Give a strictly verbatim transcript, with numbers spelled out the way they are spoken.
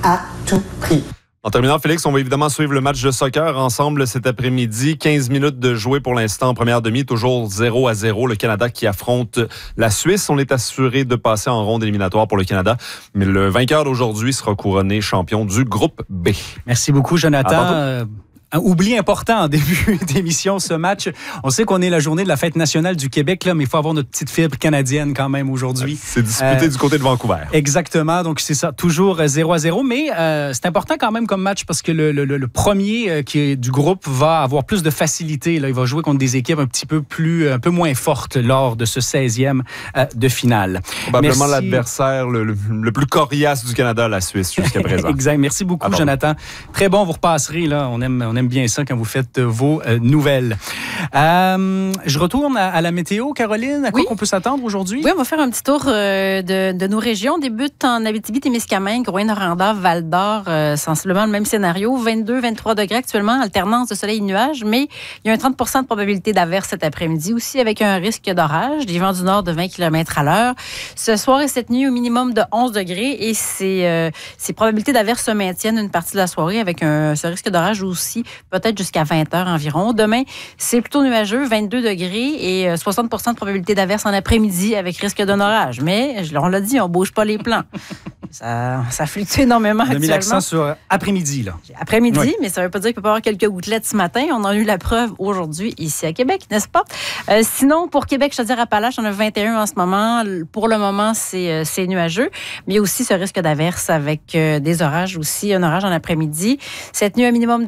à tout prix. En terminant, Félix, on va évidemment suivre le match de soccer ensemble cet après-midi. quinze minutes de jouer pour l'instant en première demi, toujours zéro à zéro. Le Canada qui affronte la Suisse. On est assuré de passer en ronde éliminatoire pour le Canada. Mais le vainqueur d'aujourd'hui sera couronné champion du groupe B. Merci beaucoup, Jonathan. Un oubli important en début d'émission, ce match. On sait qu'on est la journée de la fête nationale du Québec, là, mais il faut avoir notre petite fibre canadienne quand même aujourd'hui. C'est disputé euh, du côté de Vancouver. Exactement, donc c'est ça, toujours zéro à zéro. Mais euh, c'est important quand même comme match parce que le, le, le premier euh, qui est du groupe va avoir plus de facilité. Là. Il va jouer contre des équipes un petit peu plus, un peu moins fortes lors de ce seizième euh, de finale. Probablement Merci. l'adversaire le, le, le plus coriace du Canada, la Suisse, jusqu'à présent. Exact. Merci beaucoup, Alors. Jonathan. Très bon, vous repasserez. Là. On aime, on aime bien ça quand vous faites vos euh, nouvelles. Euh, je retourne à, à la météo, Caroline. À quoi oui. qu'on peut s'attendre aujourd'hui? Oui, on va faire un petit tour euh, de, de nos régions. On débute en Abitibi-Témiscamingue, Rouyn-Noranda, Val-d'Or, euh, sensiblement le même scénario. vingt-deux vingt-trois degrés actuellement, alternance de soleil et nuages, mais il y a un trente pour cent de probabilité d'averse cet après-midi, aussi avec un risque d'orage, des vents du nord de vingt kilomètres à l'heure. Ce soir et cette nuit, au minimum de onze degrés, et ces, euh, ces probabilités d'averse se maintiennent une partie de la soirée avec un, ce risque d'orage aussi, peut-être jusqu'à vingt heures environ. Demain, c'est plutôt nuageux, vingt-deux degrés et soixante pour cent de probabilité d'averse en après-midi avec risque d'un orage. Mais, on l'a dit, on ne bouge pas les plans. Ça, ça fluctue énormément actuellement. On a mis l'accent sur après-midi, là. Après-midi, oui. mais ça ne veut pas dire qu'il peut y avoir quelques gouttelettes ce matin. On en a eu la preuve aujourd'hui ici à Québec, n'est-ce pas? Euh, sinon, pour Québec, Chaudière-Appalaches, on a vingt et un en ce moment. Pour le moment, c'est, c'est nuageux. Mais il y a aussi ce risque d'averse avec euh, des orages aussi, un orage en après-midi. Cette nuit, un minimum de